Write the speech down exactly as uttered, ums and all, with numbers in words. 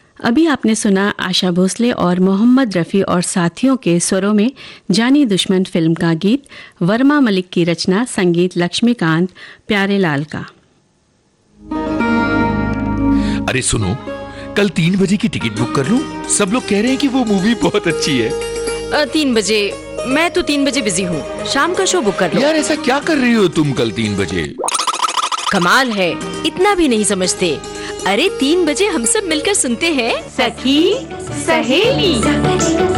अभी आपने सुना आशा भोसले और मोहम्मद रफ़ी और साथियों के स्वरों में जानी दुश्मन फिल्म का गीत, वर्मा मलिक की रचना, संगीत लक्ष्मीकांत प्यारेलाल का। अरे सुनो, कल तीन बजे की टिकट बुक कर लूं? सब लोग कह रहे हैं कि वो मूवी बहुत अच्छी है। आ, तीन बजे? मैं तो तीन बजे बिजी हूँ, शाम का शो बुक कर लो। यार ऐसा क्या कर रही हो तुम कल तीन बजे? कमाल है, इतना भी नहीं समझते। अरे तीन बजे हम सब मिलकर सुनते हैं सखी सहेली।